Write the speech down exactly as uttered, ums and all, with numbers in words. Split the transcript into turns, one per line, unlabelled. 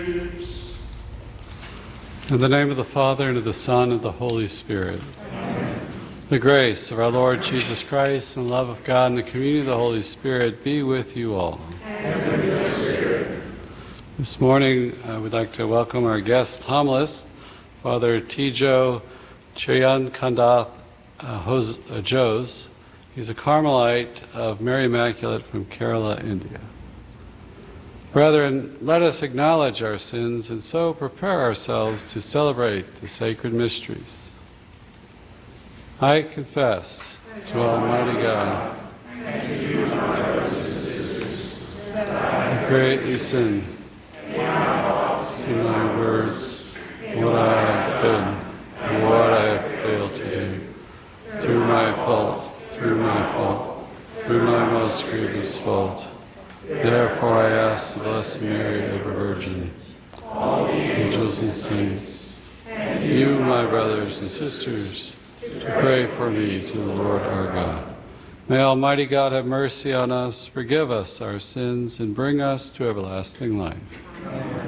In the name of the Father, and of the Son, and of the Holy Spirit. Amen. The grace of our Lord Jesus Christ, and the love of God, and the communion of the Holy Spirit be with you all.
And with your spirit.
This morning, I would like to welcome our guest homilist, Father Tejo Chiryankanda uh, Jose. He's a Carmelite of Mary Immaculate from Kerala, India. Brethren, let us acknowledge our sins and so prepare ourselves to celebrate the sacred mysteries. I confess to Almighty God
and to you, my brothers and sisters, that I
I greatly sin
in my thoughts,
in my words, in what I have done, and what I have failed to do, through my fault, through my fault, through my most grievous fault. Therefore I ask the Blessed Mary, ever Virgin,
all the
angels and saints, and you, my brothers and sisters, to pray for me to the Lord our God. May Almighty God have mercy on us, forgive us our sins, and bring us to everlasting life. Amen.